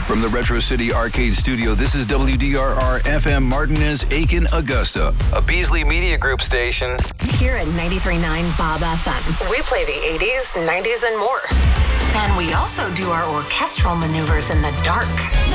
From the Retro City Arcade Studio, this is WDRR FM Martinez, Aiken, Augusta, a Beasley Media Group station. Here at 93.9 Bob FM, we play the 80s, 90s, and more. And we also do our orchestral maneuvers in the dark.